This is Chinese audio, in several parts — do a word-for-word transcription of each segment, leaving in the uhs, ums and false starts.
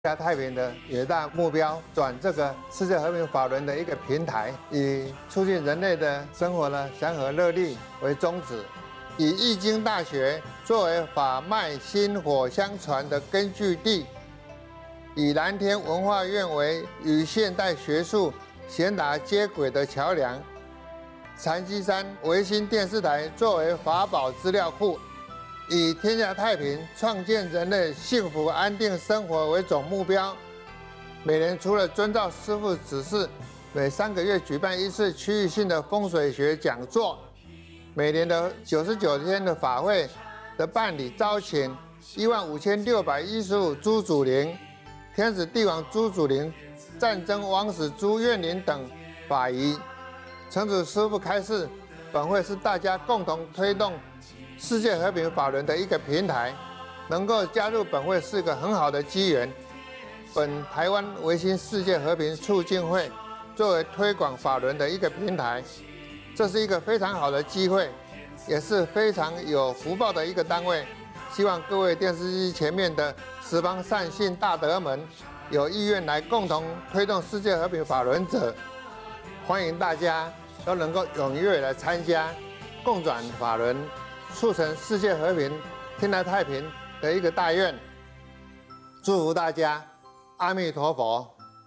亚太平的远大目标，转这个世界和平法轮的一个平台，以促进人类的生活呢祥和乐利为宗旨，以易经大学作为法脉薪火相传的根据地，以蓝天文化院为与现代学术贤达接轨的桥梁，禅机山维新电视台作为法宝资料库。 以天下太平、创建人类幸福安定生活为总目标，每年除了遵照师父指示，每三个月举办一次区域性的风水学讲座，每年的九十九天的法会的办理，招请一万五千六百一十五朱祖灵、天子帝王朱祖灵、战争王子朱愿麟等法仪。诚主师父开示，本会是大家共同推动 世界和平法轮的一个平台，能够加入本会是个很好的机缘。本台湾维新世界和平促进会作为推广法轮的一个平台，这是一个非常好的机会，也是非常有福报的一个单位。希望各位电视机前面的十方善信大德们，有意愿来共同推动世界和平法轮者，欢迎大家都能够踊跃来参加，共转法轮， 促成世界和平、天下太平的一个大愿，祝福大家，阿弥陀佛。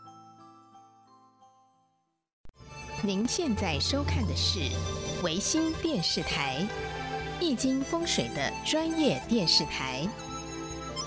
您现在收看的是维新电视台，易经风水的专业电视台。